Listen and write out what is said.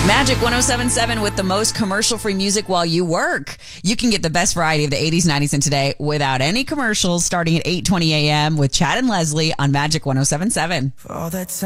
Magic 107.7 with the most commercial-free music while you work. You can get the best variety of the 80s, 90s, and today without any commercials starting at 8:20 a.m. with Chad and Leslie on Magic 107.7.